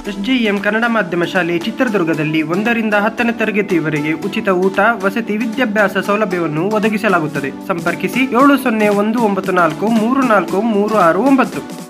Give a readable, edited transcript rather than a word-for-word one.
SJEM Kannada ಮಾಧ್ಯಮ ಶಾಲೆ ಚಿತ್ರದುರ್ಗದಲ್ಲಿ 1ರಿಂದ 10ನೇ ತರಗತಿಯವರೆಗೆ ಉಚಿತ ಊಟ, ವಸತಿ, ವಿದ್ಯಾಭ್ಯಾಸ ಸೌಲಭ್ಯವನ್ನು ಒದಗಿಸಲಾಗುತ್ತದೆ. ಸಂಪರ್ಕಿಸಿ 7019434369.